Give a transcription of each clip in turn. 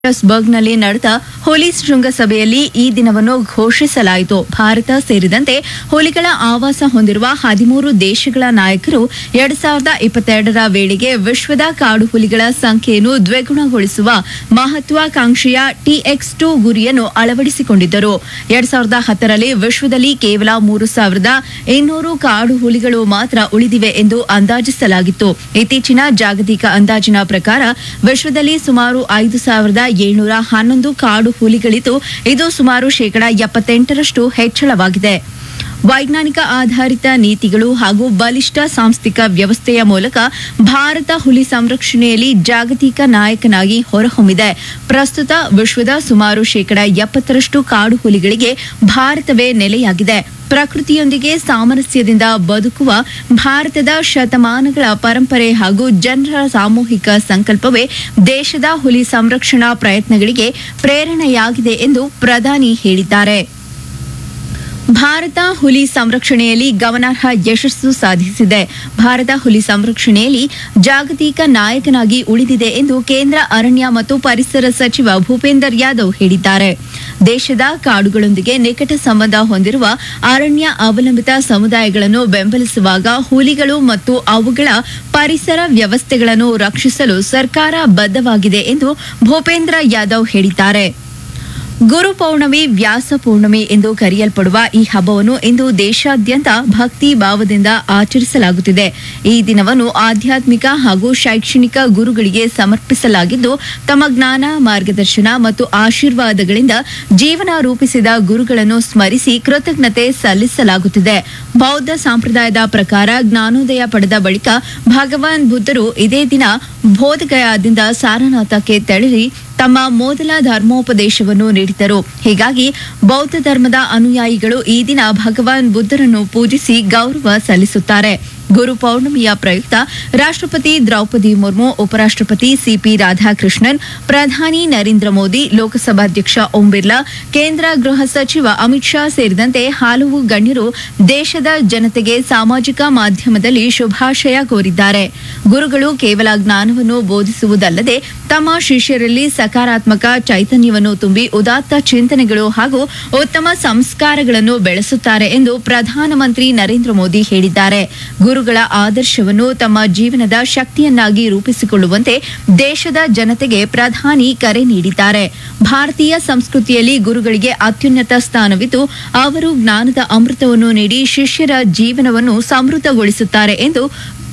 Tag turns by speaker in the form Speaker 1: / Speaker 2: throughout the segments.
Speaker 1: ಪೀಟರ್ಸ್ಬರ್ಗ್ನಲ್ಲಿ ನಡೆದ ಹುಲಿ ಶೃಂಗಸಭೆಯಲ್ಲಿ ಈ ದಿನವನ್ನು ಘೋಷಿಸಲಾಯಿತು. ಭಾರತ ಸೇರಿದಂತೆ ಹುಲಿಗಳ ಆವಾಸ ಹೊಂದಿರುವ 13 ದೇಶಗಳ ನಾಯಕರು 2022ರ ವೇಳೆಗೆ ವಿಶ್ವದ ಕಾಡು ಹುಲಿಗಳ ಸಂಖ್ಯೆಯನ್ನು ದ್ವಿಗುಣಗೊಳಿಸುವ ಮಹತ್ವಾಕಾಂಕ್ಷೆಯ TX2 ಗುರಿಯನ್ನು ಅಳವಡಿಸಿಕೊಂಡಿದ್ದರು. 2010ರಲ್ಲಿ ವಿಶ್ವದಲ್ಲಿ ಕೇವಲ 3,200 ಕಾಡು ಹುಲಿಗಳು ಮಾತ್ರ ಉಳಿದಿವೆ ಎಂದು ಅಂದಾಜಿಸಲಾಗಿತ್ತು. ಇತ್ತೀಚಿನ ಜಾಗತಿಕ ಅಂದಾಜಿನ ಪ್ರಕಾರ ವಿಶ್ವದಲ್ಲಿ ಸುಮಾರು 5,711 ಕಾಡು ಹುಲಿಗಳಿದ್ದು, ಇದು ಸುಮಾರು 78% ಹೆಚ್ಚಳವಾಗಿದೆ. ವೈಜ್ಞಾನಿಕ ಆಧಾರಿತ ನೀತಿಗಳು ಹಾಗೂ ಬಲಿಷ್ಠ ಸಾಂಸ್ಥಿಕ ವ್ಯವಸ್ಥೆಯ ಮೂಲಕ ಭಾರತ ಹುಲಿ ಸಂರಕ್ಷಣೆಯಲ್ಲಿ ಜಾಗತಿಕ ನಾಯಕನಾಗಿ ಹೊರಹೊಮ್ಮಿದೆ. ಪ್ರಸ್ತುತ ವಿಶ್ವದ ಸುಮಾರು 70% ಕಾಡು ಹುಲಿಗಳಿಗೆ ಭಾರತವೇ ನೆಲೆಯಾಗಿದೆ. ಪ್ರಕೃತಿಯೊಂದಿಗೆ ಸಾಮರಸ್ಯದಿಂದ ಬದುಕುವ ಭಾರತದ ಶತಮಾನಗಳ ಪರಂಪರೆ ಹಾಗೂ ಜನರ ಸಾಮೂಹಿಕ ಸಂಕಲ್ಪವೇ ದೇಶದ ಹುಲಿ ಸಂರಕ್ಷಣಾ ಪ್ರಯತ್ನಗಳಿಗೆ ಪ್ರೇರಣೆಯಾಗಿದೆ ಎಂದು ಪ್ರಧಾನಿ ಹೇಳಿದ್ದಾರೆ. ಭಾರತ ಹುಲಿ ಸಂರಕ್ಷಣೆಯಲ್ಲಿ ಗಮನಾರ್ಹ ಯಶಸ್ಸು ಸಾಧಿಸಿದೆ. ಭಾರತ ಹುಲಿ ಸಂರಕ್ಷಣೆಯಲ್ಲಿ ಜಾಗತಿಕ ನಾಯಕನಾಗಿ ಉಳಿದಿದೆ ಎಂದು ಕೇಂದ್ರ ಅರಣ್ಯ ಮತ್ತು ಪರಿಸರ ಸಚಿವ ಭೂಪೇಂದರ್ ಯಾದವ್ ಹೇಳಿದ್ದಾರೆ. ದೇಶದ ಕಾಡುಗಳೊಂದಿಗೆ ನಿಕಟ ಸಂಬಂಧ ಹೊಂದಿರುವ ಅರಣ್ಯ ಅವಲಂಬಿತ ಸಮುದಾಯಗಳನ್ನು ಬೆಂಬಲಿಸುವಾಗ ಹುಲಿಗಳು ಮತ್ತು ಅವುಗಳ ಪರಿಸರ ವ್ಯವಸ್ಥೆಗಳನ್ನು ರಕ್ಷಿಸಲು ಸರ್ಕಾರ ಬದ್ಧವಾಗಿದೆ ಎಂದು ಭೂಪೇಂದ್ರ ಯಾದವ್ ಹೇಳಿದ್ದಾರೆ. ಗುರು ಪೌರ್ಣಮಿ, ವ್ಯಾಸ ಪೌರ್ಣಮಿ ಎಂದು ಕರೆಯಲ್ಪಡುವ ಈ ಹಬ್ಬವನ್ನು ಇಂದು ದೇಶಾದ್ಯಂತ ಭಕ್ತಿ ಭಾವದಿಂದ ಆಚರಿಸಲಾಗುತ್ತಿದೆ. ಈ ದಿನವನ್ನು ಆಧ್ಯಾತ್ಮಿಕ ಹಾಗೂ ಶೈಕ್ಷಣಿಕ ಗುರುಗಳಿಗೆ ಸಮರ್ಪಿಸಲಾಗಿದ್ದು, ತಮ್ಮ ಜ್ಞಾನ, ಮಾರ್ಗದರ್ಶನ ಮತ್ತು ಆಶೀರ್ವಾದಗಳಿಂದ ಜೀವನ ರೂಪಿಸಿದ ಗುರುಗಳನ್ನು ಸ್ಮರಿಸಿ ಕೃತಜ್ಞತೆ ಸಲ್ಲಿಸಲಾಗುತ್ತಿದೆ. ಬೌದ್ಧ ಸಂಪ್ರದಾಯದ ಪ್ರಕಾರ ಜ್ಞಾನೋದಯ ಪಡೆದ ಬಳಿಕ ಭಗವಾನ್ ಬುದ್ಧರು ಇದೇ ದಿನ ಬೋಧಗಯಾದಿಂದ ಸಾರನಾಥಕ್ಕೆ ತೆರಳಿ ತಮ್ಮ ಮೊದಲ ಧರ್ಮೋಪದೇಶವನ್ನು ನೀಡಿದರು. ಹೀಗಾಗಿ ಬೌದ್ಧ ಧರ್ಮದ ಅನುಯಾಯಿಗಳು ಈ ದಿನ ಭಗವಾನ್ ಬುದ್ಧರನ್ನು ಪೂಜಿಸಿ ಗೌರವ ಸಲ್ಲಿಸುತ್ತಾರೆ. ಗುರು ಪೌರ್ಣಮಿಯ ಪ್ರಯುಕ್ತ ರಾಷ್ಟ್ರಪತಿ ದ್ರೌಪದಿ ಮುರ್ಮು, ಉಪರಾಷ್ಟ್ರಪತಿ ಸಿಪಿ ರಾಧಾಕೃಷ್ಣನ್, ಪ್ರಧಾನಿ ನರೇಂದ್ರ ಮೋದಿ, ಲೋಕಸಭಾಧ್ಯಕ್ಷ ಓಂ ಬಿರ್ಲಾ, ಕೇಂದ್ರ ಗೃಹ ಸಚಿವ ಅಮಿತ್ ಶಾ ಸೇರಿದಂತೆ ಹಲವು ಗಣ್ಯರು ದೇಶದ ಜನತೆಗೆ ಸಾಮಾಜಿಕ ಮಾಧ್ಯಮದಲ್ಲಿ ಶುಭಾಶಯ ಕೋರಿದ್ದಾರೆ. ಗುರುಗಳು ಕೇವಲ ಜ್ಞಾನವನ್ನು ಬೋಧಿಸುವುದಲ್ಲದೆ ತಮ್ಮ ಶಿಷ್ಯರಲ್ಲಿ ಸಕಾರಾತ್ಮಕ ಚೈತನ್ಯವನ್ನು ತುಂಬಿ ಉದಾತ್ತ ಚಿಂತನೆಗಳು ಹಾಗೂ ಉತ್ತಮ ಸಂಸ್ಕಾರಗಳನ್ನು ಬೆಳೆಸುತ್ತಾರೆ ಎಂದು ಪ್ರಧಾನಮಂತ್ರಿ ನರೇಂದ್ರ ಮೋದಿ ಹೇಳಿದ್ದಾರೆ. ಗುರುಗಳ ಆದರ್ಶವನ್ನು ತಮ್ಮ ಜೀವನದ ಶಕ್ತಿಯನ್ನಾಗಿ ರೂಪಿಸಿಕೊಳ್ಳುವಂತೆ ದೇಶದ ಜನತೆಗೆ ಪ್ರಧಾನಿ ಕರೆ ನೀಡಿದ್ದಾರೆ. ಭಾರತೀಯ ಸಂಸ್ಕೃತಿಯಲ್ಲಿ ಗುರುಗಳಿಗೆ ಅತ್ಯುನ್ನತ ಸ್ಥಾನವಿದ್ದು, ಅವರು ಜ್ಞಾನದ ಅಮೃತವನ್ನು ನೀಡಿ ಶಿಷ್ಯರ ಜೀವನವನ್ನು ಸಮೃದ್ಧಗೊಳಿಸುತ್ತಾರೆ ಎಂದು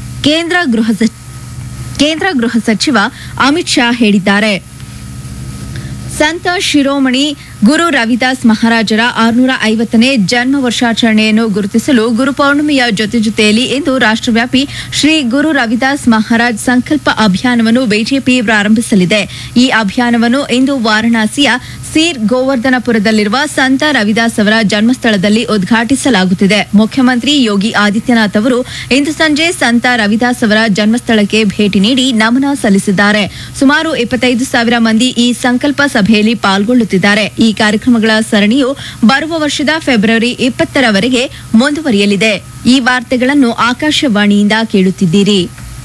Speaker 1: ಕೇಂದ್ರ ಗೃಹ ಸಚಿವ ಅಮಿತ್ ಶಾ ಹೇಳಿದ್ದಾರೆ. ಸಂತ ಶಿರೋಮಣಿ ಗುರು ರವಿದಾಸ್ ಮಹಾರಾಜರ 650ನೇ ಜನ್ಮ ವರ್ಷಾಚರಣೆಯನ್ನು ಗುರುತಿಸಲು ಗುರು ಪೌರ್ಣಮಿಯ ಜೊತೆಯಲ್ಲಿ ಇಂದು ರಾಷ್ಟ್ರವ್ಯಾಪಿ ಶ್ರೀ ಗುರು ರವಿದಾಸ್ ಮಹಾರಾಜ್ ಸಂಕಲ್ಪ ಅಭಿಯಾನವನ್ನು ಬಿಜೆಪಿ ಪ್ರಾರಂಭಿಸಲಿದೆ. ಈ ಅಭಿಯಾನವನ್ನು ಇಂದು ವಾರಣಾಸಿಯ ಸೀರ್ ಗೋವರ್ಧನಪುರದಲ್ಲಿರುವ ಸಂತ ರವಿದಾಸ್ ಅವರ ಜನ್ಮಸ್ಥಳದಲ್ಲಿ ಉದ್ಘಾಟಿಸಲಾಗುತ್ತಿದೆ. ಮುಖ್ಯಮಂತ್ರಿ ಯೋಗಿ ಆದಿತ್ಯನಾಥ್ ಅವರು ಇಂದು ಸಂಜೆ ಸಂತ ರವಿದಾಸ್ ಅವರ ಜನ್ಮಸ್ಥಳಕ್ಕೆ ಭೇಟಿ ನೀಡಿ ನಮನ ಸಲ್ಲಿಸಿದ್ದಾರೆ. ಸುಮಾರು 25,000 ಮಂದಿ ಈ ಸಂಕಲ್ಪ ಸಭೆಯಲ್ಲಿ ಪಾಲ್ಗೊಳ್ಳುತ್ತಿದ್ದಾರೆ. ಈ ಕಾರ್ಯಕ್ರಮಗಳ ಸರಣಿಯು ಬರುವ ವರ್ಷದ ಫೆಬ್ರವರಿ 20ರವರೆಗೆ ಮುಂದುವರಿಯಲಿದೆ. ಈ ವಾರ್ತೆಗಳನ್ನು ಆಕಾಶವಾಣಿಯಿಂದ ಕೇಳುತ್ತಿದ್ದೀರಿ.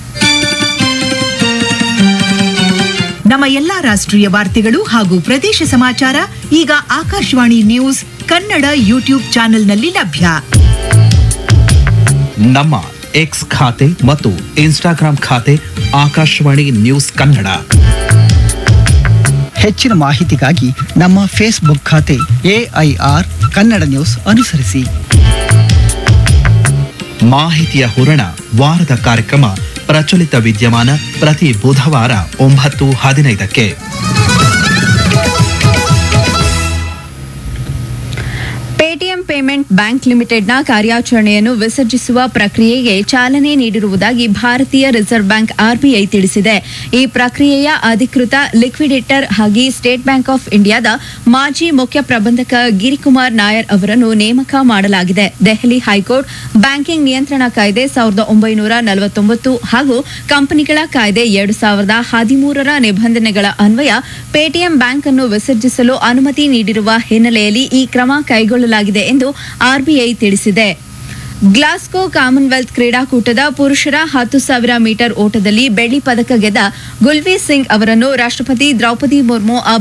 Speaker 2: ನಮ್ಮ ಎಲ್ಲಾ ರಾಷ್ಟ್ರೀಯ ವಾರ್ತೆಗಳು ಹಾಗೂ ಪ್ರದೇಶ ಸಮಾಚಾರ ಈಗ ಆಕಾಶವಾಣಿ ನ್ಯೂಸ್ ಕನ್ನಡ ಯೂಟ್ಯೂಬ್ ಚಾನೆಲ್ನಲ್ಲಿ ಲಭ್ಯ.
Speaker 3: ನಮ್ಮ ಎಕ್ಸ್ ಖಾತೆ ಮತ್ತು ಇನ್ಸ್ಟಾಗ್ರಾಂ ಖಾತೆ ಆಕಾಶವಾಣಿ ನ್ಯೂಸ್ ಕನ್ನಡ.
Speaker 4: ಹೆಚ್ಚಿನ ಮಾಹಿತಿಗಾಗಿ ನಮ್ಮ ಫೇಸ್ಬುಕ್ ಖಾತೆ AIR ಕನ್ನಡ ನ್ಯೂಸ್ ಅನುಸರಿಸಿ.
Speaker 3: ಮಾಹಿತಿಯ ಹೂರಣ ವಾರದ ಕಾರ್ಯಕ್ರಮ ಪ್ರಚಲಿತ ವಿದ್ಯಮಾನ ಪ್ರತಿ ಬುಧವಾರ 9:15ಕ್ಕೆ.
Speaker 1: ಪೇಟಿಎಂ ಪೇಮೆಂಟ್ ಬ್ಯಾಂಕ್ ಲಿಮಿಟೆಡ್ನ ಕಾರ್ಯಾಚರಣೆಯನ್ನು ವಿಸರ್ಜಿಸುವ ಪ್ರಕ್ರಿಯೆಗೆ ಚಾಲನೆ ನೀಡಿರುವುದಾಗಿ ಭಾರತೀಯ ರಿಸರ್ವ್ ಬ್ಯಾಂಕ್ RBI ತಿಳಿಸಿದೆ. ಈ ಪ್ರಕ್ರಿಯೆಯ ಅಧಿಕೃತ ಲಿಕ್ವಿಡೇಟರ್ ಆಗಿ ಸ್ಟೇಟ್ ಬ್ಯಾಂಕ್ ಆಫ್ ಇಂಡಿಯಾದ ಮಾಜಿ ಮುಖ್ಯ ಪ್ರಬಂಧಕ ಗಿರಿಕುಮಾರ್ ನಾಯರ್ ಅವರನ್ನು ನೇಮಕ ಮಾಡಲಾಗಿದೆ. ದೆಹಲಿ ಹೈಕೋರ್ಟ್ ಬ್ಯಾಂಕಿಂಗ್ ನಿಯಂತ್ರಣ ಕಾಯ್ದೆ 1949 ಹಾಗೂ ಕಂಪನಿಗಳ ಕಾಯ್ದೆ 2013ರ ನಿಬಂಧನೆಗಳ ಅನ್ವಯ ಪೇಟಿಎಂ ಬ್ಯಾಂಕ್ ಅನ್ನು ವಿಸರ್ಜಿಸಲು ಅನುಮತಿ ನೀಡಿರುವ ಹಿನ್ನೆಲೆಯಲ್ಲಿ ಈ ಕ್ರಮ ಕೈಗೊಳ್ಳಲಾಗಿದೆ ಎಂದು RBI ತಿಳಿಸಿದೆ. ಗ್ಲಾಸ್ಗೋ ಕಾಮನ್ವೆಲ್ತ್ ಕ್ರೀಡಾಕೂಟದ ಪುರುಷರ 10,000 ಮೀಟರ್ ಓಟದಲ್ಲಿ ಬೆಳ್ಳಿ ಪದಕ ಗೆದ್ದ ಗುಲ್ವೀರ್ ಸಿಂಗ್ ಅವರನ್ನು ರಾಷ್ಟ್ರಪತಿ ದ್ರೌಪದಿ ಮುರ್ಮು